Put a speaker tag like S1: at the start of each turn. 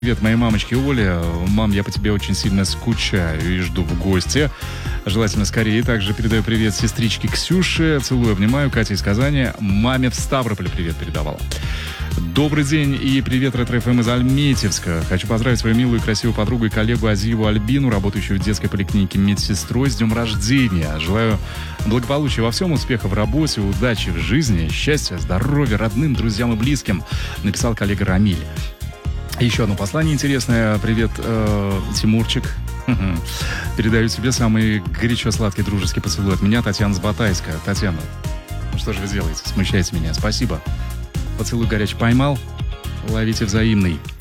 S1: Привет моей мамочке Оле. Мам, я по тебе очень сильно скучаю и жду в гости. Желательно скорее. Также передаю привет сестричке Ксюше. Целую, обнимаю. Катя из Казани. Маме в Ставрополе привет передавала. Добрый день и привет Ретро-ФМ из Альметьевска. Хочу поздравить свою милую и красивую подругу и коллегу Азиеву Альбину, работающую в детской поликлинике медсестрой, с днем рождения. Желаю благополучия во всем, успеха в работе, удачи в жизни, счастья, здоровья родным, друзьям и близким, написал коллега Рамиль. Еще одно послание интересное. Привет, Тимурчик. Передаю тебе самый горячо сладкий дружеский поцелуй от меня, Татьяна с Батайска. Татьяна, ну что же вы делаете? Смущаете меня. Спасибо. Поцелуй горячий поймал. Ловите взаимный.